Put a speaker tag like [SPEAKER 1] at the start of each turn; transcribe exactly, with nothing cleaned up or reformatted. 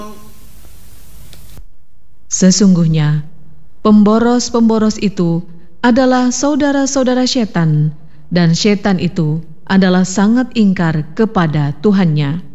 [SPEAKER 1] Sesungguhnya, pemboros-pemboros itu adalah saudara-saudara setan, dan setan itu adalah sangat ingkar kepada Tuhannya.